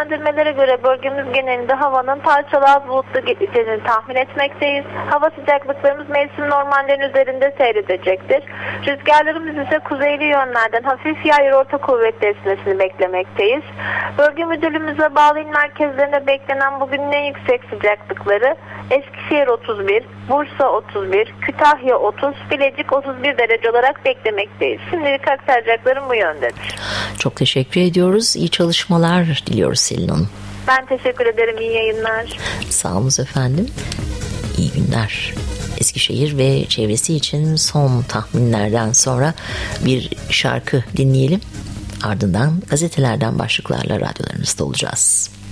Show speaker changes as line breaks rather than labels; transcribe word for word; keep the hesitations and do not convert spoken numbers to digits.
değerlendirmelere göre bölgemiz genelinde havanın parçalı az bulutlu geçeceğini tahmin etmekteyiz. Hava sıcaklıklarımız mevsim normallerin üzerinde seyredecektir. Rüzgarlarımız ise kuzeyli yönlerden hafif yağ orta kuvvetli esmesini beklemekteyiz. Bölge müdürlüğümüze bağlı il merkezlerine beklenen bugünün en yüksek sıcaklıkları Eskişehir otuz bir, Bursa otuz bir, Kütahya otuz, Bilecik otuz bir derece olarak beklemekteyiz. Şimdilik aktaracaklarım bu yöndedir.
Çok teşekkür ediyoruz. İyi çalışmalar diliyoruz Selin Hanım.
Ben teşekkür ederim. İyi yayınlar.
Sağ olun efendim. İyi günler. Eskişehir ve çevresi için son tahminlerden sonra bir şarkı dinleyelim. Ardından gazetelerden başlıklarla radyolarınızda olacağız.